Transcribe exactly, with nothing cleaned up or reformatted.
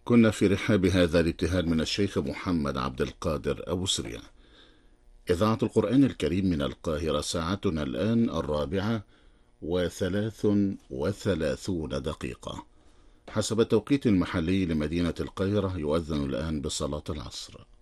كنا في رحاب هذا الابتهال من الشيخ محمد عبد القادر أبو سريع. إذاعة القرآن الكريم من القاهرة، ساعتنا الآن الرابعة وثلاث وثلاثون دقيقة حسب التوقيت المحلي لمدينة القاهرة. يؤذن الآن بصلاة العصر.